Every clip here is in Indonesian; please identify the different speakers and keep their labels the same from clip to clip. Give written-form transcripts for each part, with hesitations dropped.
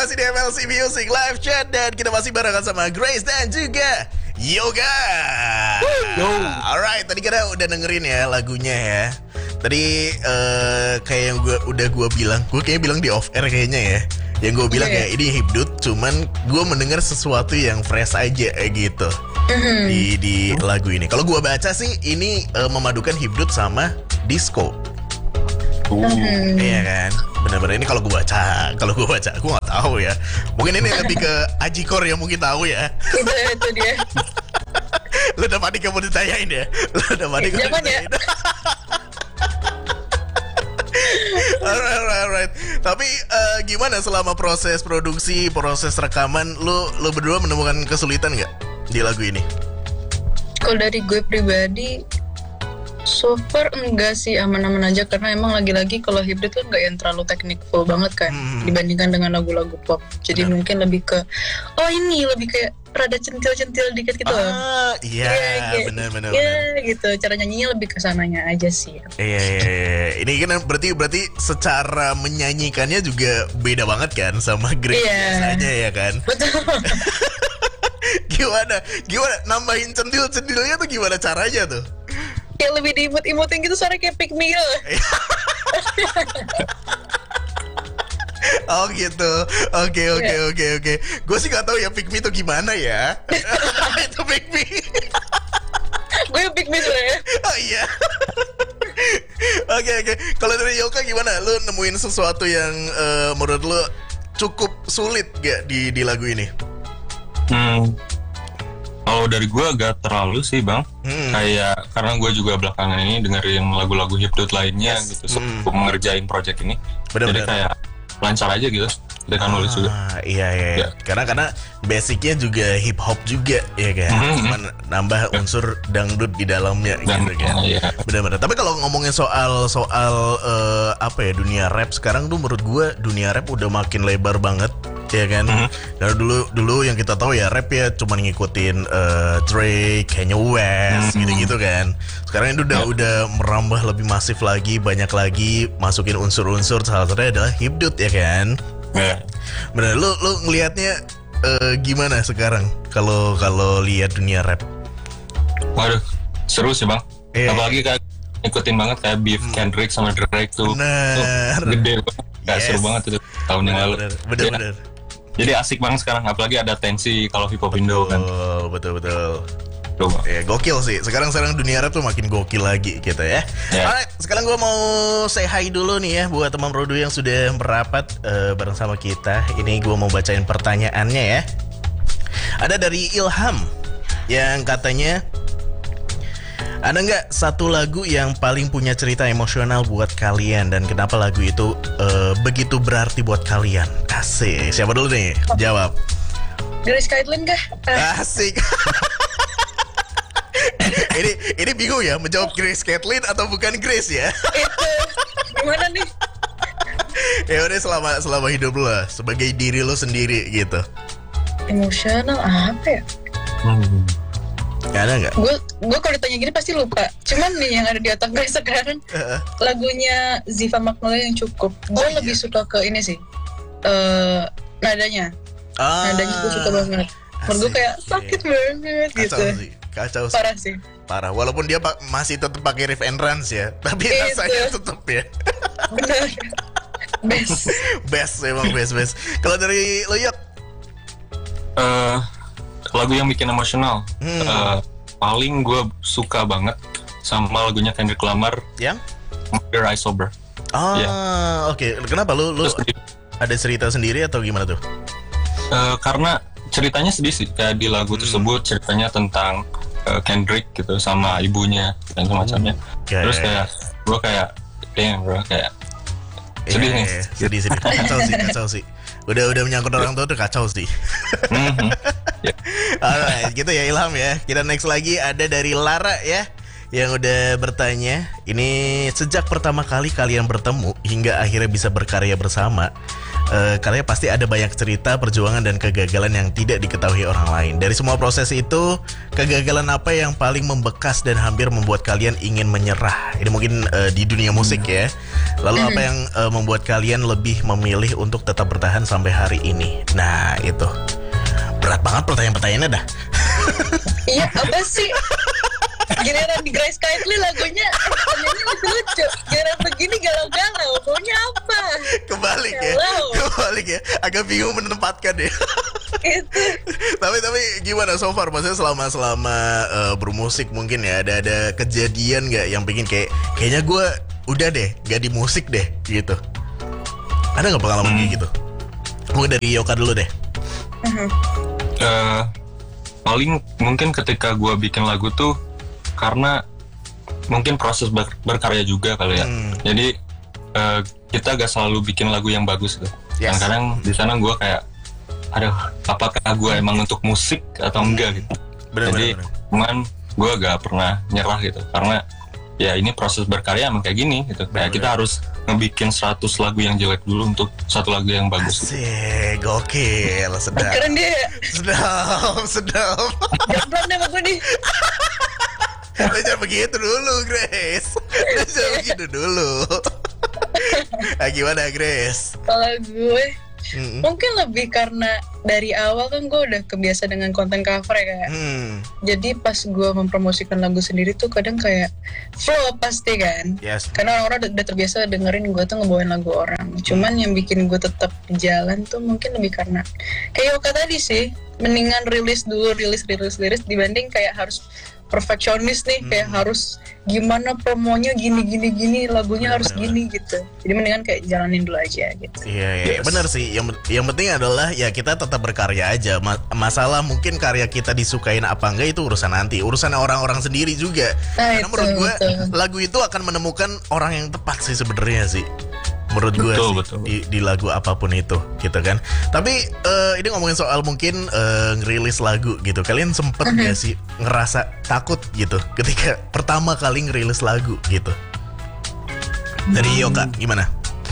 Speaker 1: masih di MLC Music Live Chat dan kita masih barengan sama Grace dan juga Yoga. Alright, tadi kita udah dengerin ya lagunya ya. Tadi kayak yang gue bilang, gue kayaknya bilang di off air kayaknya ya. Yang gue bilang ya ini hipdut, cuman gue mendengar sesuatu yang fresh aja gitu di lagu ini. Kalau gue baca sih ini memadukan hipdut sama disco. Iya kan, benar-benar ini kalau gue baca, aku nggak tahu ya. Mungkin ini lebih ke Ajikor yang mungkin tahu ya.
Speaker 2: Itu dia.
Speaker 1: Lu udah panik kamu ditanyain ya? Ditanyain. Alright. Tapi gimana selama proses produksi, proses rekaman, lu berdua menemukan kesulitan nggak di lagu ini?
Speaker 2: Kalau dari gue pribadi, so far enggak sih, aman-aman aja. Karena emang lagi-lagi kalau hibrid kan enggak yang terlalu technical banget kan dibandingkan dengan lagu-lagu pop. Jadi mungkin lebih ke ini lebih kayak rada centil-centil dikit gitu.
Speaker 1: Iya, benar.
Speaker 2: Iya gitu, cara nyanyinya lebih ke sananya aja sih.
Speaker 1: Iya. Ini kan berarti secara menyanyikannya juga beda banget kan sama Grace biasanya ya kan?
Speaker 2: Betul.
Speaker 1: Gimana nambahin centil-centilnya tuh gimana caranya tuh?
Speaker 2: Kayak lebih diimut-imutin gitu, suara kayak pick me girl.
Speaker 1: Oh gitu. Oke. Gue sih gak tahu ya pick me itu gimana ya. Itu pick me.
Speaker 2: Gue yang pick me tuh ya.
Speaker 1: Oh iya. Oke. Kalau dari Yoka gimana? Lu nemuin sesuatu yang menurut lu cukup sulit gak di lagu ini?
Speaker 3: Kalau dari gue agak terlalu sih bang, kayak karena gue juga belakangan ini dengerin lagu-lagu hipdut lainnya gitu, sebelum mengerjain project ini. Jadi kayak lancar aja gitu dengan nulis juga.
Speaker 1: Iya. Karena basicnya juga hip hop juga ya kan, cuman nambah unsur dangdut di dalamnya gitu kan.
Speaker 3: Iya.
Speaker 1: Benar-benar. Tapi kalau ngomongin soal dunia rap sekarang tuh menurut gue dunia rap udah makin lebar banget. Ya kan, karena dulu yang kita tahu ya rap ya cuma ngikutin Drake, Kanye West, gitu kan. Sekarang itu udah merambah lebih masif lagi, banyak lagi masukin unsur-unsur, salah satunya adalah hipdut ya kan. Bener, lu ngelihatnya gimana sekarang kalau lihat dunia rap?
Speaker 3: Waduh, seru sih bang. Apalagi kayak ngikutin banget kayak beef Kendrick sama Drake tuh gede banget, seru banget itu tahun yang lalu.
Speaker 1: Bener.
Speaker 3: Jadi asik banget sekarang, apalagi ada tensi kalau hip hop Indo kan.
Speaker 1: Betul. Ya, gokil sih. Sekarang dunia rap tuh makin gokil lagi gitu ya. Alright, sekarang gue mau say hi dulu nih ya buat teman Produ yang sudah merapat bareng sama kita. Ini gue mau bacain pertanyaannya ya. Ada dari Ilham yang katanya, ada nggak satu lagu yang paling punya cerita emosional buat kalian dan kenapa lagu itu begitu berarti buat kalian? Asik. Siapa dulu nih? Jawab.
Speaker 2: Grace Caitlyn kah?
Speaker 1: Asik. ini bingung ya menjawab Grace Caitlyn atau bukan Grace ya?
Speaker 2: Itu gimana nih?
Speaker 1: Ya udah selama hidup lo sebagai diri lo sendiri gitu.
Speaker 2: Emosional apa ya?
Speaker 1: Gak ada nggak?
Speaker 2: Gue kalau ditanya gini pasti lupa. Cuman nih yang ada di otak gue sekarang lagunya Ziva Magnolia yang cukup. Gue lebih suka ke ini sih, nadanya. Nadanya gue suka banget. Menurut gue kayak sakit banget gitu.
Speaker 1: Kacau sih.
Speaker 2: Parah sih.
Speaker 1: Parah. Walaupun dia masih tetap pakai riff and runs ya, tapi rasanya tetap ya.
Speaker 2: Benar.
Speaker 1: Best emang best. Kalau dari lo Yok?
Speaker 3: Lagu yang bikin emosional, paling gue suka banget sama lagunya Kendrick Lamar yang Murder I Sober.
Speaker 1: Oke. Kenapa lu ada cerita sendiri atau gimana tuh?
Speaker 3: Karena ceritanya sedih sih, kayak di lagu tersebut ceritanya tentang Kendrick gitu sama ibunya dan semacamnya. Terus kayak gue kayak bro, kayak sedih nih.
Speaker 1: Sedih. Kacau sih. Udah menyangkut orang tua tuh kacau sih. Alright, gitu ya Ilham ya. Kita next lagi ada dari Lara ya, yang udah bertanya. Ini sejak pertama kali kalian bertemu hingga akhirnya bisa berkarya bersama, kalian pasti ada banyak cerita, perjuangan dan kegagalan yang tidak diketahui orang lain. Dari semua proses itu, kegagalan apa yang paling membekas dan hampir membuat kalian ingin menyerah? Ini mungkin di dunia musik ya. Lalu apa yang membuat kalian lebih memilih untuk tetap bertahan sampai hari ini? Nah itu berat banget pertanyaan-pertanyaannya dah.
Speaker 2: Iya, apa sih? Giliran di Grace Kindly lagunya pertanyaannya lucu-lucu. Giliran begini galau-galau, maunya apa?
Speaker 1: Kebalik ya. Agak bingung menempatkan ya.
Speaker 2: Gitu.
Speaker 1: Tapi gimana so far? Maksudnya selama bermusik mungkin ya ada kejadian nggak yang bikin kayaknya gue udah deh gak di musik deh gitu? Ada nggak pengalaman kayak gitu? Mungkin dari Yoka dulu deh.
Speaker 3: Paling mungkin ketika gue bikin lagu tuh karena mungkin proses berkarya juga kali ya. Jadi kita gak selalu bikin lagu yang bagus gitu.
Speaker 1: Yes.
Speaker 3: Kadang di sana gue kayak, aduh, apakah gue emang untuk musik atau enggak gitu. Jadi cuman gue gak pernah nyerah gitu. Karena ya ini proses berkarya emang kayak gini gitu. Kayak kita harus ngebikin 100 lagu yang jelek dulu untuk satu lagu yang bagus.
Speaker 1: Asik, gokil, sedap.
Speaker 2: Keren dia.
Speaker 1: Sedap.
Speaker 2: Gampang deh sama gue nih.
Speaker 1: Lu jangan begitu dulu, Grace. Lu jangan begitu dulu. Gimana, Grace?
Speaker 2: Kalau gue mungkin lebih karena dari awal kan gue udah kebiasa dengan konten cover ya kayak. Jadi pas gue mempromosikan lagu sendiri tuh kadang kayak flow pasti kan.
Speaker 1: Yes.
Speaker 2: Karena orang-orang udah terbiasa dengerin gue tuh ngebawain lagu orang. Cuman yang bikin gue tetap jalan tuh mungkin lebih karena kayak Yoka tadi sih, mendingan rilis dibanding kayak harus perfeksionis nih, kayak harus gimana promonya gini lagunya harus gini gitu. Jadi mendingan kayak jalanin dulu aja gitu.
Speaker 1: Iya, yes. Benar sih. Yang penting adalah ya kita tetap berkarya aja. Masalah mungkin karya kita disukain apa enggak itu urusan nanti, urusan orang-orang sendiri juga. Karena menurut gue lagu itu akan menemukan orang yang tepat sih sebenarnya sih. Menurut gue di lagu apapun itu gitu kan. Tapi ini ngomongin soal mungkin ngerilis lagu gitu. Kalian sempet gak sih ngerasa takut gitu ketika pertama kali ngerilis lagu gitu? Dari Yoka gimana?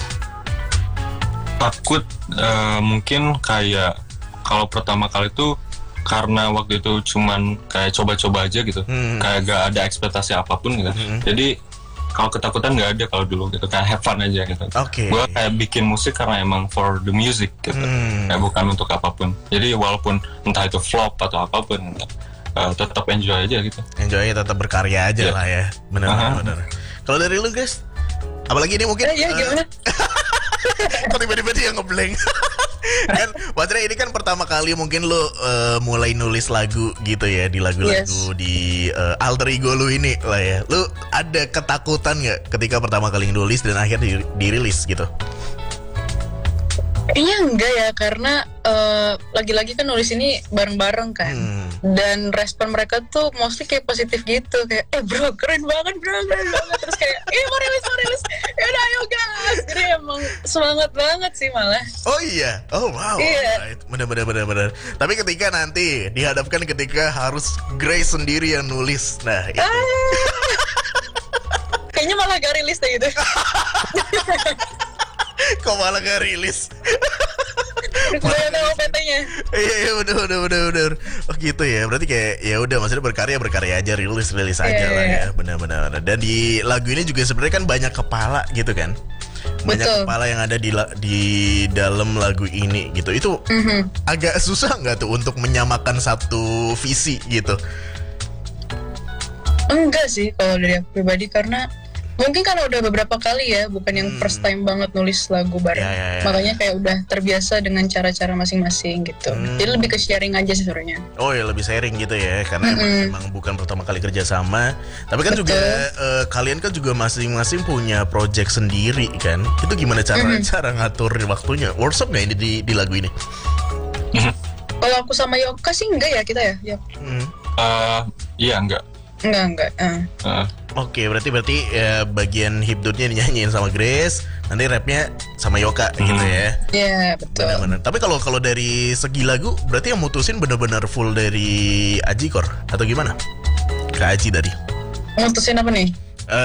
Speaker 3: Takut mungkin kayak kalau pertama kali tuh karena waktu itu cuman kayak coba-coba aja gitu. Kayak gak ada ekspektasi apapun gitu. Jadi kalau ketakutan nggak ada kalau dulu gitu, kayak have fun aja gitu. Gue kayak bikin musik karena emang for the music gitu, kayak bukan untuk apapun. Jadi walaupun entah itu flop atau apapun, tetap enjoy aja gitu.
Speaker 1: Enjoy, tetap berkarya aja lah ya, benar. Kalau dari lu guys, apalagi ini mungkin
Speaker 2: gimana?
Speaker 1: Kok tiba-tiba dia ngeblank. Kan Watra ini kan pertama kali mungkin lu mulai nulis lagu gitu ya, di lagu-lagu di alter ego lu ini lah ya. Lu ada ketakutan gak ketika pertama kali nulis dan akhirnya dirilis gitu?
Speaker 2: Kayaknya enggak ya, karena lagi-lagi kan nulis ini bareng-bareng kan. Dan respon mereka tuh mostly kayak positif gitu, kayak bro keren banget. Terus kayak mau rilis, yaudah ayo gas. Jadi emang semangat banget sih malah.
Speaker 1: Oh iya, oh wow, iya. Bener. Tapi ketika nanti dihadapkan ketika harus Grace sendiri yang nulis, nah itu.
Speaker 2: Kayaknya malah gak rilis deh gitu.
Speaker 1: Kok malah gak rilis?
Speaker 2: Udah tahu PT-nya.
Speaker 1: Iya udah. Oh gitu ya. Berarti kayak ya udah, maksudnya berkarya aja, rilis aja lah ya. Benar. Dan di lagu ini juga sebenarnya kan banyak kepala gitu kan. Banyak kepala yang ada di dalam lagu ini gitu. Itu agak susah nggak tuh untuk menyamakan satu visi gitu?
Speaker 2: Enggak sih kalau dari aku pribadi, karena mungkin karena udah beberapa kali ya, bukan yang first time banget nulis lagu bareng. Makanya kayak udah terbiasa dengan cara-cara masing-masing gitu. Jadi lebih ke sharing aja sih sebenarnya. Oh ya, lebih sharing gitu ya, karena emang bukan pertama kali kerja sama. Tapi kan juga kalian kan juga masing-masing punya project sendiri kan. Itu gimana cara ngatur waktunya? Workshop nggak ini di lagu ini? Kalau aku sama Yoka sih enggak ya, kita ya.
Speaker 3: Iya enggak.
Speaker 1: Oke, berarti ya, bagian hipdotnya dinyanyiin sama Grace, nanti rapnya sama Yoka gitu ya.
Speaker 2: Iya, betul.
Speaker 1: Benar. Tapi kalau dari segi lagu, berarti yang mutusin benar-benar full dari Aji Kor atau gimana? Kak Aji tadi.
Speaker 2: Mutusin apa nih?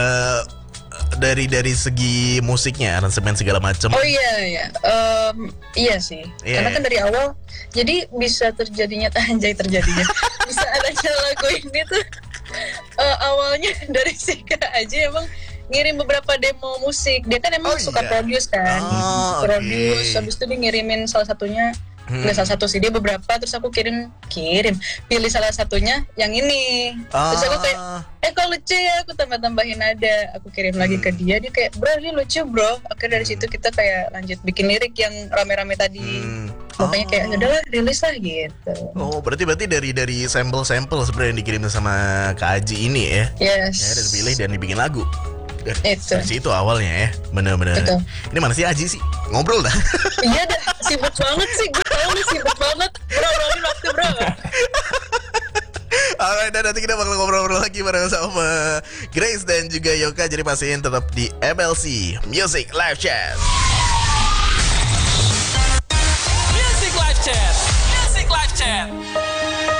Speaker 1: Dari segi musiknya, aransemen segala macam.
Speaker 2: Oh iya. Iya sih. Karena kan dari awal, jadi bisa terjadinya bisa adanya lagu ini tuh awalnya dari si Kak Aji emang ngirim beberapa demo musik. Dia kan emang suka produce kan. Produce, habis itu dia ngirimin salah satunya. Nggak salah satu sih, dia beberapa, terus aku kirim pilih salah satunya yang ini. Terus aku kayak kok lucu ya, aku tambahin nada, aku kirim lagi ke dia kayak bro ini lucu bro. Akhirnya dari situ kita kayak lanjut bikin lirik yang rame-rame tadi. Makanya kayak udahlah rilis lah gitu.
Speaker 1: Oh berarti dari sampel sebenarnya yang dikirim sama Kak Aji ini ya.
Speaker 2: Yes.
Speaker 1: Ya, dan dipilih dan dibikin lagu.
Speaker 2: Dari
Speaker 1: situ awalnya ya. Bener-bener. Ini mana sih Aji sih? Ngobrol dah.
Speaker 2: Iya dah, sibuk banget sih. Gue tau lu sibuk banget. Bro, waktu bro.
Speaker 1: Alright, dan nanti kita bakal ngobrol-ngobrol lagi bareng sama Grace dan juga Yoka. Jadi pastiin tetap di MLC Music Live Chat.
Speaker 4: Music Live Chat.